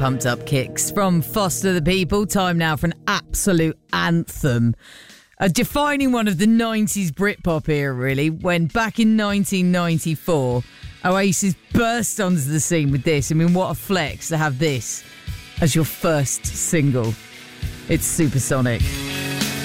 pumped up kicks from Foster the People. Time now for an absolute anthem. Defining one of the 90s Britpop era, really, when back in 1994, Oasis burst onto the scene with this. I mean, what a flex to have this as your first single. It's Supersonic.